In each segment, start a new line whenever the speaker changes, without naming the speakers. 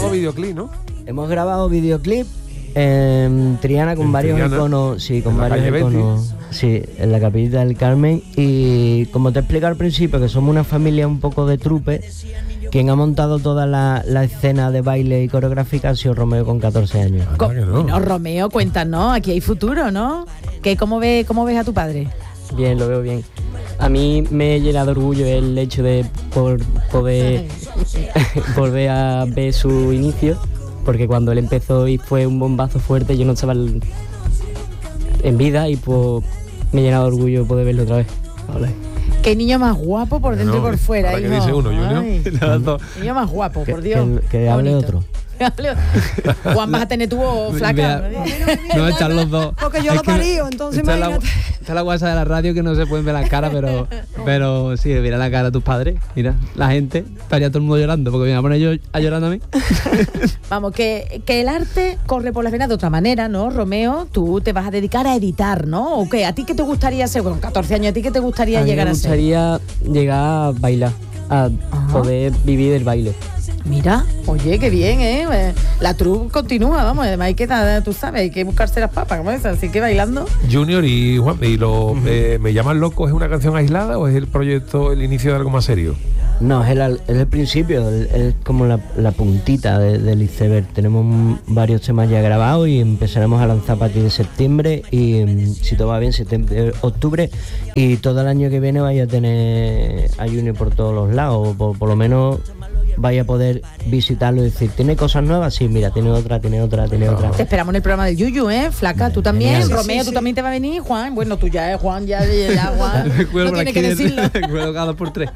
videoclip, ¿no?
Hemos grabado videoclip en Triana con varios iconos, sí, con varios iconos, sí, en la Capillita del Carmen. Y como te explico al principio, que somos una familia un poco de trupe, quien ha montado toda la escena de baile y coreográfica ha sido Romeo con 14 años.
No, Romeo, cuéntanos, aquí hay futuro, ¿no? ¿Cómo ves a tu padre?
Bien, lo veo bien. A mí me llena de orgullo el hecho de poder volver a ver su inicio, porque cuando él empezó y fue un bombazo fuerte, yo no estaba en vida y pues me llena de orgullo poder verlo otra vez. Hola.
Qué niño más guapo por dentro y por fuera.
¿Qué dice uno, Junior?
Niño más guapo, por Dios.
Que hable otro.
Juan, vas a tener tu voz flaca.
No, están los dos.
Porque yo lo parío, entonces imagínate.
Esta es la guasa de la radio que no se pueden ver las caras, pero sí, mira la cara de tus padres. Mira, la gente, estaría todo el mundo llorando, porque me voy a poner yo a llorar a mí.
Vamos, que el arte corre por las venas de otra manera, ¿no, Romeo? Tú te vas a dedicar a editar, ¿no? ¿O qué? ¿A ti qué te gustaría ser? Con 14 años, ¿a ti qué te gustaría llegar a ser?
Me gustaría llegar a bailar, a poder vivir del baile.
Mira, oye, qué bien, ¿eh? La troupe continúa, vamos, además hay que, tú sabes, hay que buscarse las papas, como es, así que bailando.
Junior y Juan, ¿Me llaman loco es una canción aislada o es el proyecto, el inicio de algo más serio?
No, es el principio, es como la puntita del iceberg. Tenemos varios temas ya grabados y empezaremos a lanzar a partir de septiembre y si todo va bien, octubre, y todo el año que viene vaya a tener a Junior por todos los lados, por lo menos vaya a poder visitarlo y decir, ¿tiene cosas nuevas? Sí, mira, tiene otra.
Te esperamos en el programa del Yuyu, Flaca, tú también, sí, Romeo, tú también te va a venir, Juan, bueno, tú ya, Juan, ya, Juan, no tiene que decirlo.
Cada por tres.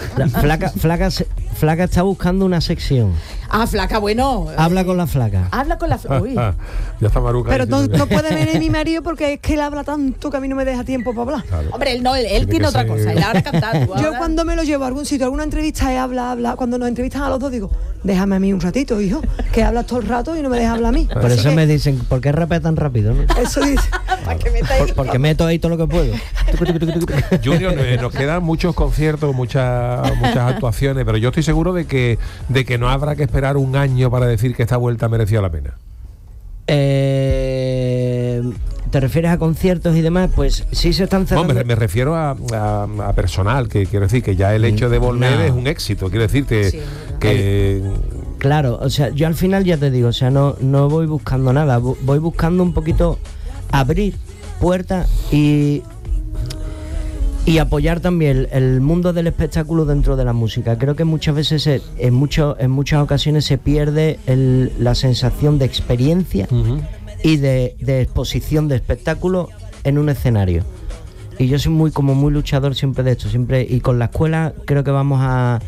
Flaca está buscando una sección.
Ah, Flaca, bueno.
Habla con la Flaca.
Uy.
Ya está Maruca.
Pero no puede venir mi marido porque es que él habla tanto que a mí no me deja tiempo para hablar.
Claro.
Hombre, él tiene otra cosa, él ahora cantar.
Yo cuando me lo llevo a algún sitio, a alguna entrevista, habla, cuando nos entrevistan a los dos, digo, déjame a mí un ratito, hijo, que hablas todo el rato y no me dejas hablar a mí.
Por eso me dicen, ¿por qué rapea tan rápido? ¿No?
Eso dice.
Porque meto ahí todo lo que puedo.
Junior, nos quedan muchos conciertos, muchas actuaciones, pero yo estoy seguro de que no habrá que esperar un año para decir que esta vuelta mereció la pena.
¿Te refieres a conciertos y demás? Pues sí se están cerrando.
No, me refiero a personal, que quiero decir que ya el hecho de volver es un éxito, quiero decirte que...
Claro, o sea, yo al final ya te digo, o sea, no voy buscando nada, voy buscando un poquito abrir puertas y apoyar también el mundo del espectáculo dentro de la música. Creo que muchas veces, en muchas ocasiones se pierde la sensación de experiencia y de exposición de espectáculo en un escenario. Y yo soy muy luchador siempre de esto, y con la escuela creo que vamos a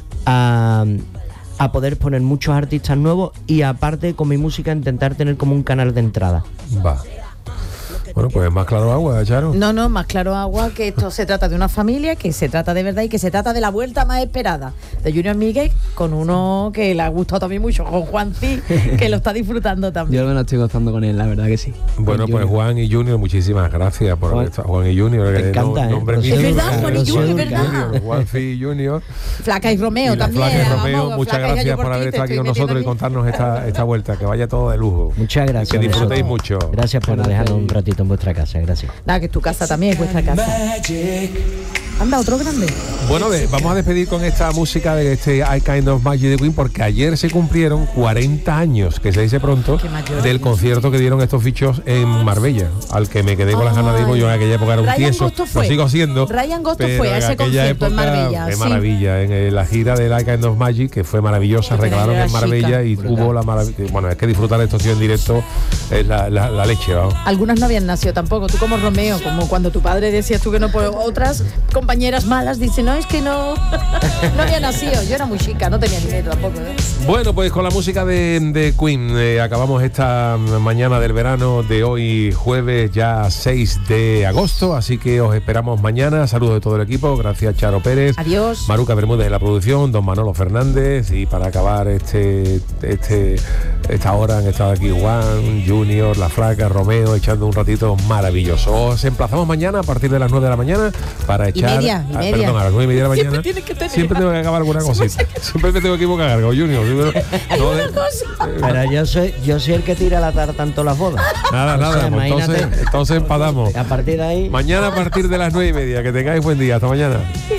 poder poner muchos artistas nuevos y aparte con mi música intentar tener como un canal de entrada.
Va. Bueno, pues más claro agua, Charo.
No, más claro agua, que esto se trata de una familia, que se trata de verdad y que se trata de la vuelta más esperada de Junior Miguel, con uno que le ha gustado también mucho, con Juan C, que lo está disfrutando también.
Yo me lo estoy gozando con él, la verdad que sí.
Bueno, pues Juan y Junior, muchísimas gracias por estar. Juan y Junior,
te encanta,
es verdad, Juan y Junior, es verdad.
Juan C y Junior.
Flaca y Romeo también.
Flaca y Romeo, muchas gracias por haber estado aquí con nosotros y contarnos esta vuelta, que vaya todo de lujo.
Muchas gracias.
Que disfrutéis mucho.
Gracias por dejarnos un ratito en vuestra casa, gracias.
Nada, que tu casa también es vuestra casa. Anda, otro grande.
Bueno, vamos a despedir con esta música de este I Kind of Magic de Queen, porque ayer se cumplieron 40 años, que se dice pronto, del concierto que dieron estos bichos en Marbella, al que me quedé con las ganas de ir. Yo en aquella época era un tieso, lo sigo siendo.
Ryan Gosto fue a ese concierto en Marbella.
Qué maravilla, en la gira del I Kind of Magic, que fue maravillosa, regalaron en Marbella y hubo la maravilla. Bueno, es que disfrutar de estos tíos en directo es la leche, vamos.
Algunas no habían nacido tampoco, tú como Romeo, como cuando tu padre decías tú que no puedo, otras compañeras malas dicen, no, es que no había nacido, yo era muy chica, no tenía dinero tampoco, ¿eh?
Bueno, pues con la música de Queen acabamos esta mañana del verano de hoy, jueves ya 6 de agosto, así que os esperamos mañana. Saludos de todo el equipo, gracias Charo Pérez,
adiós,
Maruca Bermúdez en la producción, don Manolo Fernández, y para acabar esta hora han estado aquí Juan, Junior, La Flaca, Romeo, echando un ratito maravilloso. Os emplazamos mañana a partir de las 9 de la mañana para echar
media.
Perdón, a las 9:30 de la mañana.
Siempre tienes que tener.
Siempre tengo que acabar alguna cosita. Siempre me tengo que equivocar algo, Junior.
Pero yo soy el que tira la tarta en todas las bodas.
Nada,
O sea,
pues
imagínate.
entonces empadamos.
A partir de ahí.
Mañana a partir de las 9:30. Que tengáis buen día. Hasta mañana.